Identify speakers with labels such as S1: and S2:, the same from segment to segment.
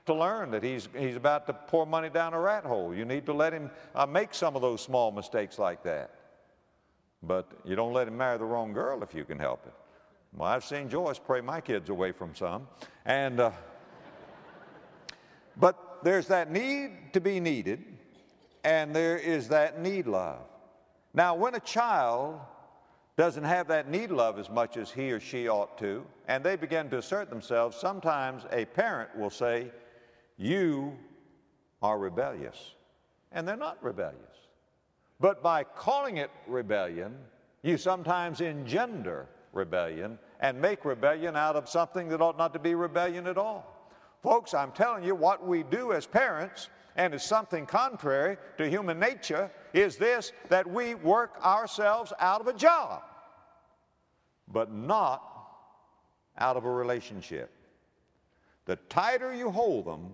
S1: to learn that he's about to pour money down a rat hole. You need to let him make some of those small mistakes like that. But you don't let him marry the wrong girl if you can help it. Well, I've seen Joyce pray my kids away from some. But there's that need to be needed, and there is that need love. Now, when a child doesn't have that need love as much as he or she ought to, and they begin to assert themselves, sometimes a parent will say, "You are rebellious." And they're not rebellious. But by calling it rebellion, you sometimes engender rebellion and make rebellion out of something that ought not to be rebellion at all. Folks, I'm telling you, what we do as parents, and is something contrary to human nature, is this, that we work ourselves out of a job, but not out of a relationship. The tighter you hold them,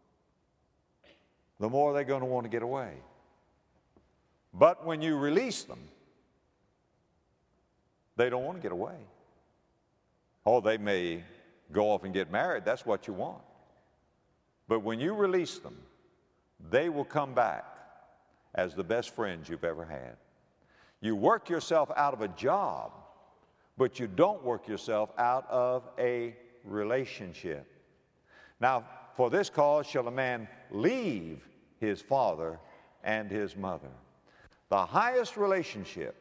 S1: the more they're going to want to get away. But when you release them, they don't want to get away. Oh, they may go off and get married. That's what you want. But when you release them, they will come back as the best friends you've ever had. You work yourself out of a job, but you don't work yourself out of a relationship. Now, for this cause shall a man leave his father and his mother. The highest relationship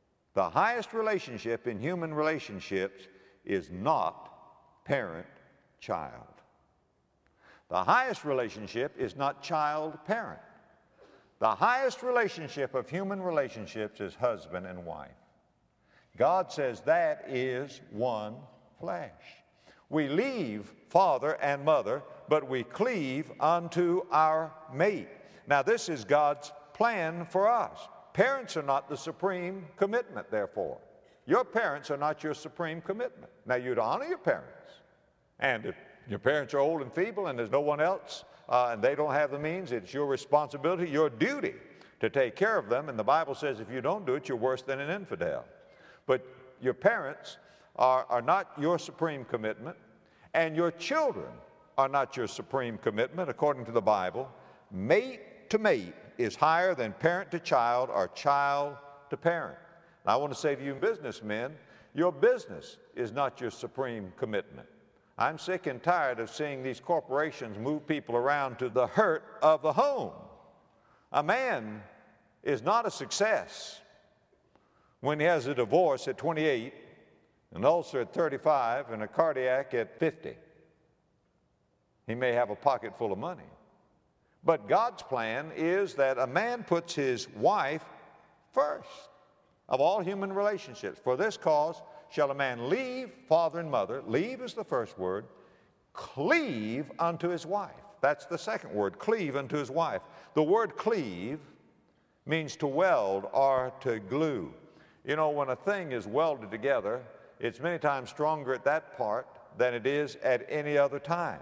S1: in human relationships is not parent-child. The highest relationship is not child-parent. The highest relationship of human relationships is husband and wife. God says that is one flesh. We leave father and mother, but we cleave unto our mate. Now, this is God's plan for us. Parents are not the supreme commitment, therefore. Your parents are not your supreme commitment. Now, you'd honor your parents. And if your parents are old and feeble and there's no one else and they don't have the means, it's your responsibility, your duty to take care of them. And the Bible says if you don't do it, you're worse than an infidel. But your parents are not your supreme commitment, and your children are not your supreme commitment, according to the Bible. Mate to mate is higher than parent to child or child to parent. And I want to say to you businessmen, your business is not your supreme commitment. I'm sick and tired of seeing these corporations move people around to the hurt of the home. A man is not a success when he has a divorce at 28, an ulcer at 35, and a cardiac at 50. He may have a pocket full of money. But God's plan is that a man puts his wife first of all human relationships. For this cause shall a man leave father and mother. Leave is the first word. Cleave unto his wife. That's the second word, cleave unto his wife. The word cleave means to weld or to glue. You know, when a thing is welded together, it's many times stronger at that part than it is at any other time.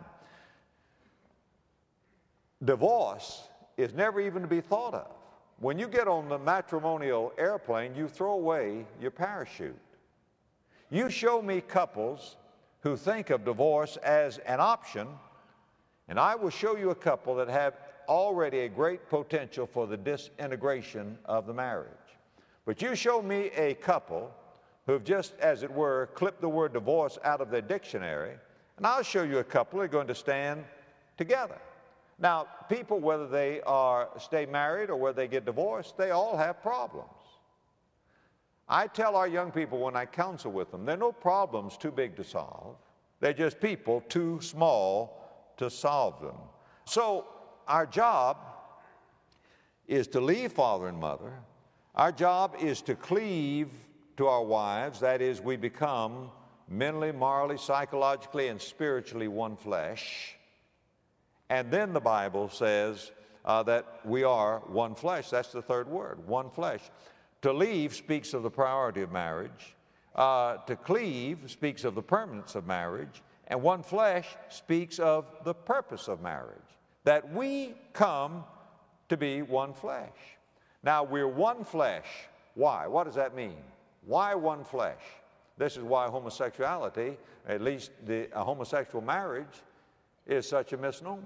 S1: Divorce is never even to be thought of. When you get on the matrimonial airplane, you throw away your parachute. You show me couples who think of divorce as an option, and I will show you a couple that have already a great potential for the disintegration of the marriage. But you show me a couple who've just, as it were, clipped the word divorce out of their dictionary, and I'll show you a couple who are going to stand together. Now, people, whether they stay married or whether they get divorced, they all have problems. I tell our young people when I counsel with them, there are no problems too big to solve. They're just people too small to solve them. So our job is to leave father and mother. Our job is to cleave to our wives. That is, we become mentally, morally, psychologically, and spiritually one flesh. And then the Bible says that we are one flesh. That's the third word, one flesh. To leave speaks of the priority of marriage. To cleave speaks of the permanence of marriage. And one flesh speaks of the purpose of marriage, that we come to be one flesh. Now, we're one flesh. Why? What does that mean? Why one flesh? This is why homosexuality, at least a homosexual marriage, is such a misnomer.